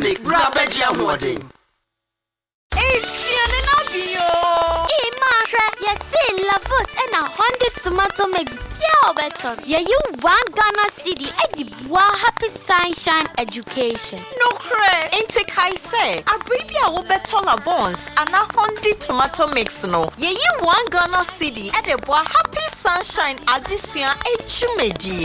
Tonic, Brabeji Awarding. Lavos and a 100 tomato mix. Yeah, better. Yeah, you want Ghana City at the Happy Sunshine Education. No cray. Ain't take I say. A baby will better Lavons and a 100 tomato mix. No. Yeah, you want Ghana City at the Happy Sunshine Addition Echumedi.